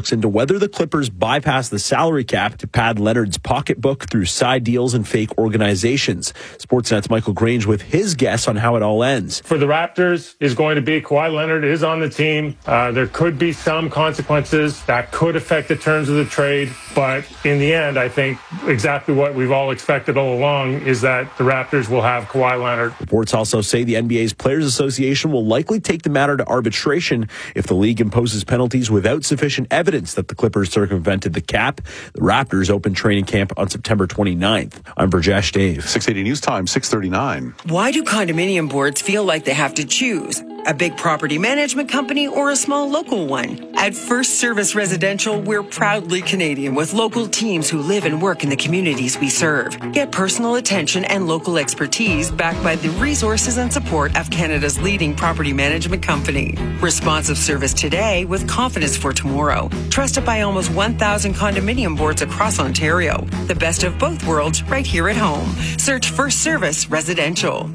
looks into whether the Clippers bypass the salary cap to pad Leonard's pocketbook through side deals and fake organizations. Sportsnet's Michael Grange with his guess on how it all ends. For the Raptors is going to be Kawhi Leonard is on the team. There could be some consequences that could affect the terms of the trade. But in the end, I think exactly what we've all expected all along is that the Raptors will have Kawhi Leonard. Reports also say the NBA's Players Association will likely take the matter to arbitration if the league imposes penalties without sufficient evidence that the Clippers circumvented the cap. The Raptors open training camp on September 29th. I'm Burjesh Dave. 680 News Time, 639. Why do condominium boards feel like they have to choose? A big property management company or a small local one? At First Service Residential, we're proudly Canadian with local teams who live and work in the communities we serve. Get personal attention and local expertise backed by the resources and support of Canada's leading property management company. Responsive service today with confidence for tomorrow. Trusted by almost 1,000 condominium boards across Ontario. The best of both worlds right here at home. Search First Service Residential.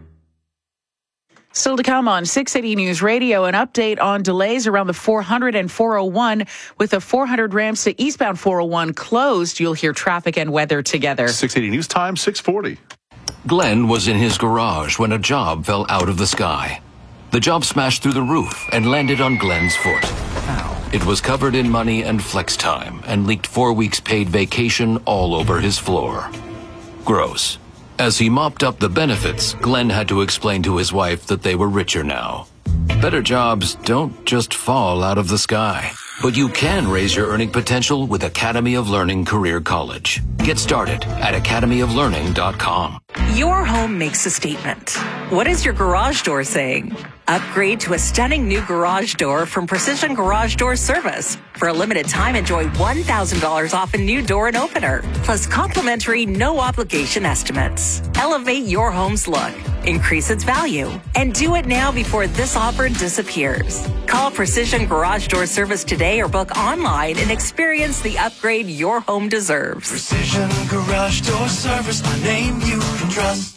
Still to come on 680 News Radio, an update on delays around the 400 and 401 with the 400 ramps to eastbound 401 closed. You'll hear traffic and weather together. 680 News Time, 640. Glenn was in his garage when a job fell out of the sky. The job smashed through the roof and landed on Glenn's foot. Ow. It was covered in money and flex time and leaked 4 weeks paid vacation all over his floor. Gross. As he mopped up the benefits, Glenn had to explain to his wife that they were richer now. Better jobs don't just fall out of the sky, but you can raise your earning potential with Academy of Learning Career College. Get started at academyoflearning.com. Your home makes a statement. What is your garage door saying? Upgrade to a stunning new garage door from Precision Garage Door Service. For a limited time, enjoy $1,000 off a new door and opener, plus complimentary no-obligation estimates. Elevate your home's look, increase its value, and do it now before this offer disappears. Call Precision Garage Door Service today or book online and experience the upgrade your home deserves. Precision Garage Door Service, a name you can trust.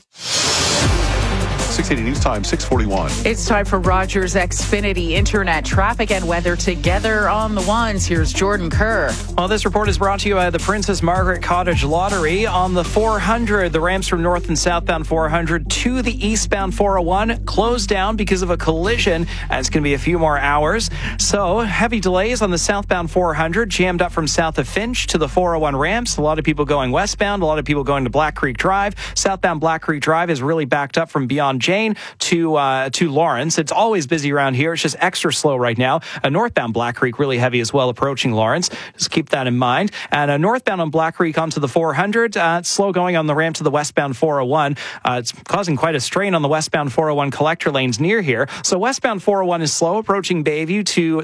680 News Time, 641. It's time for Rogers Xfinity Internet traffic and weather together on the ones. Here's Jordan Kerr. Well, this report is brought to you by the Princess Margaret Cottage Lottery. On the 400, the ramps from north and southbound 400 to the eastbound 401 closed down because of a collision, and it's going to be a few more hours. So, heavy delays on the southbound 400, jammed up from south of Finch to the 401 ramps. A lot of people going westbound, a lot of people going to Black Creek Drive. Southbound Black Creek Drive is really backed up from beyond Jane to Lawrence. It's always busy around here. It's just extra slow right now. Northbound Black Creek really heavy as well, approaching Lawrence. Just keep that in mind. And northbound on Black Creek onto the 400. It's slow going on the ramp to the westbound 401. It's causing quite a strain on the westbound 401 collector lanes near here. So westbound 401 is slow, approaching Kennedy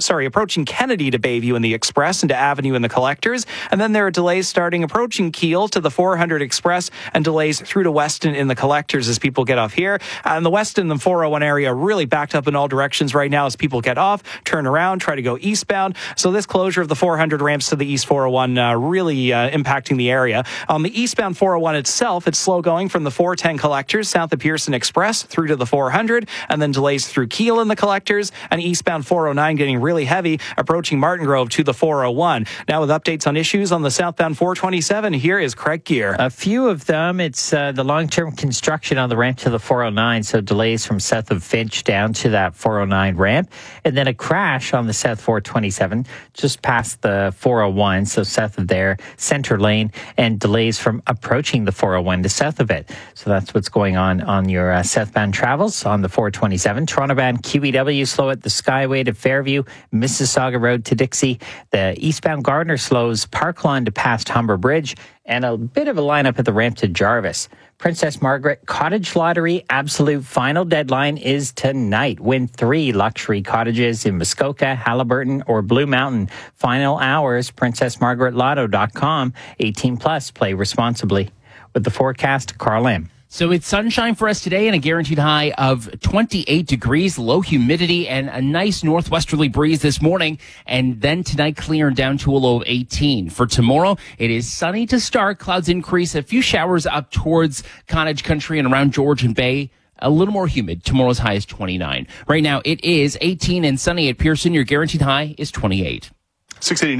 to Bayview in the Express and to Avenue in the collectors. And then there are delays starting approaching Keele to the 400 Express and delays through to Weston in the collectors as people get off here. And the Weston and the 401 area really backed up in all directions right now as people get off, turn around, try to go eastbound. So this closure of the 400 ramps to the east 401 really impacting the area. On the eastbound 401 itself, it's slow going from the 410 collectors south of Pearson Express through to the 400, and then delays through Keele in the collectors, and eastbound 409 getting really heavy, approaching Martin Grove to the 401. Now with updates on issues on the southbound 427, here is Craig Gear. A few of them, it's the long-term construction on the ramp to the 409, so delays from south of Finch down to that 409 ramp, and then a crash on the south 427 just past the 401, so south of there, center lane, and delays from approaching the 401 to south of it. So that's what's going on your southbound travels on the 427. Toronto-bound QEW slow at the Skyway to Fairview, Mississauga Road to Dixie. The eastbound Gardner slows Parklawn to past Humber Bridge, and a bit of a lineup at the ramp to Jarvis. Princess Margaret Cottage Lottery absolute final deadline is tonight. Win 3 luxury cottages in Muskoka, Haliburton, or Blue Mountain. Final hours, princessmargaretlotto.com. 18 plus, play responsibly. With the forecast, Carl M. So it's sunshine for us today and a guaranteed high of 28 degrees, low humidity, and a nice northwesterly breeze this morning. And then tonight, clearing down to a low of 18. For tomorrow, it is sunny to start. Clouds increase, a few showers up towards Cottage Country and around Georgian Bay. A little more humid. Tomorrow's high is 29. Right now, it is 18 and sunny at Pearson. Your guaranteed high is 28. 680